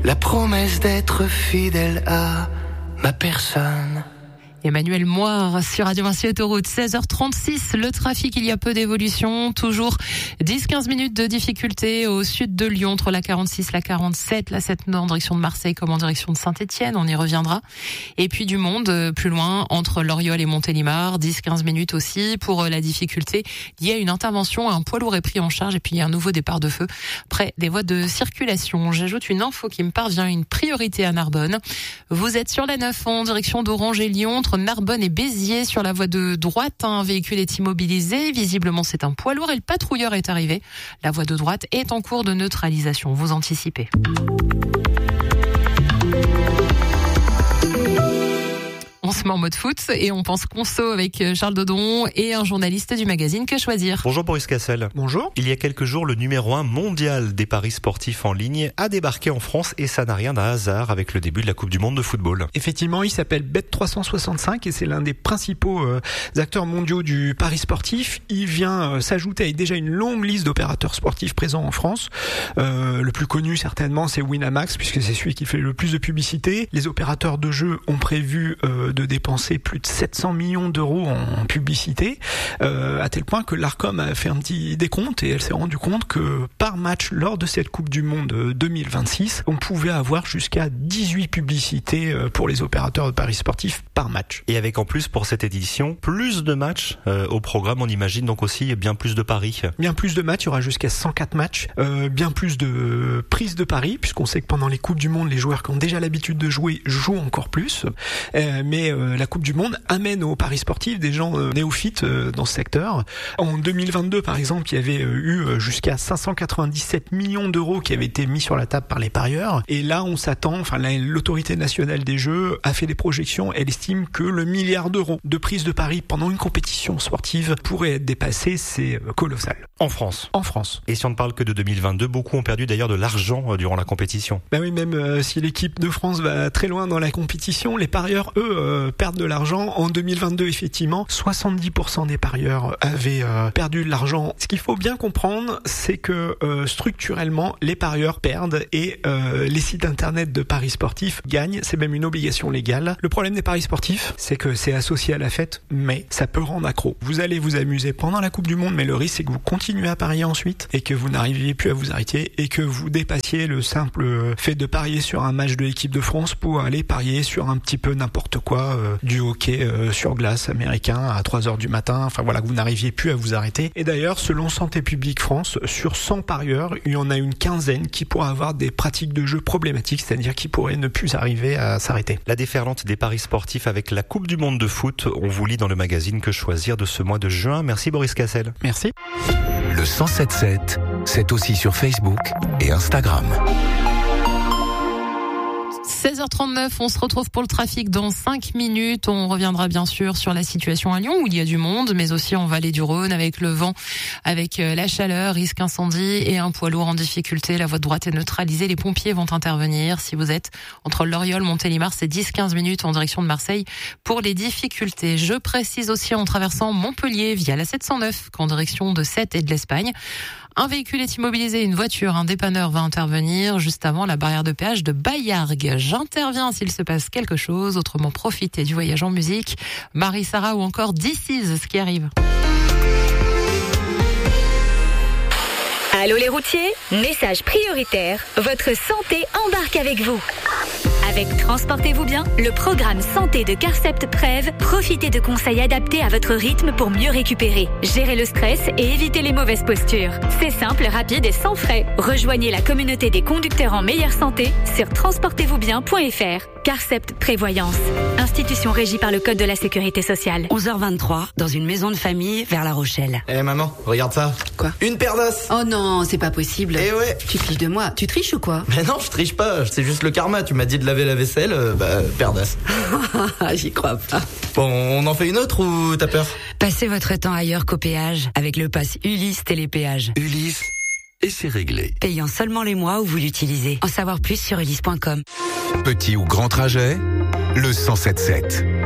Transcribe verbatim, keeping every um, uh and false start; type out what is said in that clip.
la promesse d'être fidèle à ma personne. Emmanuel Moire sur Radio Vinci Autoroute, seize heures trente-six. Le trafic, il y a peu d'évolution. Toujours dix à quinze minutes de difficulté au sud de Lyon, entre la quarante-six, la quarante-sept, la sept nord en direction de Marseille comme en direction de Saint-Etienne. On y reviendra. Et puis du monde, plus loin, entre Loriol et Montélimar, dix à quinze minutes aussi pour la difficulté. Il y a une intervention, un poids lourd est pris en charge et puis il y a un nouveau départ de feu près des voies de circulation. J'ajoute une info qui me parvient, une priorité à Narbonne. Vous êtes sur la neuf en direction d'Orange et Lyon, entre Narbonne et Béziers sur la voie de droite. Un véhicule est immobilisé. Visiblement, c'est un poids lourd et le patrouilleur est arrivé. La voie de droite est en cours de neutralisation. Vous anticipez. On se met en mode foot et on pense conso avec Charles Dodon et un journaliste du magazine Que Choisir. Bonjour Boris Cassel. Bonjour. Il y a quelques jours, le numéro un mondial des paris sportifs en ligne a débarqué en France et ça n'a rien d'un hasard avec le début de la Coupe du Monde de football. Effectivement, il s'appelle Bet trois cent soixante-cinq et c'est l'un des principaux euh, acteurs mondiaux du pari sportif. Il vient euh, s'ajouter avec déjà une longue liste d'opérateurs sportifs présents en France. Euh, le plus connu certainement, c'est Winamax puisque c'est celui qui fait le plus de publicité. Les opérateurs de jeux ont prévu euh, de dépenser plus de sept cents millions d'euros en publicité, euh, à tel point que l'Arcom a fait un petit décompte et elle s'est rendue compte que par match lors de cette Coupe du Monde deux mille vingt-six, on pouvait avoir jusqu'à dix-huit publicités pour les opérateurs de paris sportifs par match. Et avec en plus pour cette édition, plus de matchs euh, au programme, on imagine donc aussi bien plus de paris. Bien plus de matchs, il y aura jusqu'à cent quatre matchs, euh, bien plus de prises de paris, puisqu'on sait que pendant les Coupes du Monde, les joueurs qui ont déjà l'habitude de jouer jouent encore plus, euh, mais euh, la Coupe du Monde amène aux paris sportifs des gens euh, néophytes euh, dans ce secteur. En deux mille vingt-deux, par exemple, il y avait euh, eu jusqu'à cinq cent quatre-vingt-dix-sept millions d'euros qui avaient été mis sur la table par les parieurs. Et là, on s'attend, enfin, la, l'autorité nationale des jeux a fait des projections. Elle estime que le milliard d'euros de prise de paris pendant une compétition sportive pourrait être dépassé. C'est colossal. En France. En France. Et si on ne parle que de deux mille vingt-deux, beaucoup ont perdu d'ailleurs de l'argent durant la compétition. Ben oui, même euh, si l'équipe de France va très loin dans la compétition, les parieurs, eux, euh, perdent de l'argent. En deux mille vingt-deux, effectivement, soixante-dix pour cent des parieurs avaient euh, perdu de l'argent. Ce qu'il faut bien comprendre, c'est que euh, structurellement, les parieurs perdent et euh, les sites internet de paris sportifs gagnent. C'est même une obligation légale. Le problème des paris sportifs, c'est que c'est associé à la fête, mais ça peut rendre accro. Vous allez vous amuser pendant la Coupe du Monde, mais le risque, c'est que vous continuez à parier ensuite et que vous n'arriviez plus à vous arrêter et que vous dépassiez le simple fait de parier sur un match de l'équipe de France pour aller parier sur un petit peu n'importe quoi, euh, du hockey euh, sur glace américain à trois heures du matin, enfin voilà, que vous n'arriviez plus à vous arrêter. Et d'ailleurs, selon Santé publique France, sur cent parieurs, il y en a une quinzaine qui pourraient avoir des pratiques de jeu problématiques, c'est-à-dire qui pourraient ne plus arriver à s'arrêter. La déferlante des paris sportifs avec la Coupe du Monde de foot, on vous lit dans le magazine Que Choisir de ce mois de juin. Merci Boris Cassel. Merci. Le cent sept sept, c'est aussi sur Facebook et Instagram. seize heures trente-neuf, on se retrouve pour le trafic dans cinq minutes. On reviendra bien sûr sur la situation à Lyon où il y a du monde, mais aussi en vallée du Rhône avec le vent, avec la chaleur, risque incendie et un poids lourd en difficulté. La voie de droite est neutralisée, les pompiers vont intervenir. Si vous êtes entre Loriol, Montélimar, c'est dix à quinze minutes en direction de Marseille pour les difficultés. Je précise aussi en traversant Montpellier via la sept cent neuf qu'en direction de Sète et de l'Espagne. Un véhicule est immobilisé, une voiture, un dépanneur va intervenir juste avant la barrière de péage de Baillargues. J'interviens s'il se passe quelque chose, autrement profitez du voyage en musique. Marie-Sara ou encore This Is, ce qui arrive. Allô les routiers, message prioritaire, votre santé embarque avec vous. Avec Transportez-vous bien, le programme santé de Carcept Prev, profitez de conseils adaptés à votre rythme pour mieux récupérer, gérer le stress et éviter les mauvaises postures. C'est simple, rapide et sans frais. Rejoignez la communauté des conducteurs en meilleure santé sur transportez vous bien point f r. Carcept Prévoyance, institution régie par le Code de la Sécurité sociale. onze heures vingt-trois, dans une maison de famille vers La Rochelle. Eh hey maman, regarde ça. Quoi? Une paire d'os. Oh non, c'est pas possible. Eh ouais. Tu te fiches de moi. Tu triches ou quoi? Mais non, je triche pas. C'est juste le karma. Tu m'as dit de laver la vaisselle, euh, bah, paire d'os. J'y crois pas. Bon, on en fait une autre ou t'as peur? Passez votre temps ailleurs qu'au péage avec le pass Ulysse Télépéage. Ulysse, et c'est réglé. Payant seulement les mois où vous l'utilisez. En savoir plus sur ulysse point com. Petit ou grand trajet, le cent sept sept.